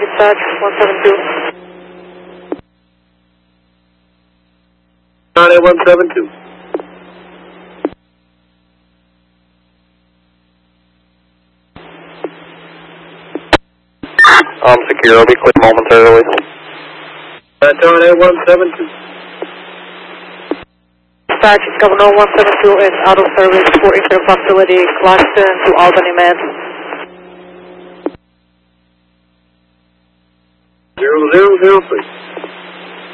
dispatch 172. 98172. Secure, I'll be clear momentarily. 98172. Dispatch, Governor 172 is out of service for incident facility, Claxton to Albany, Mass. 0003.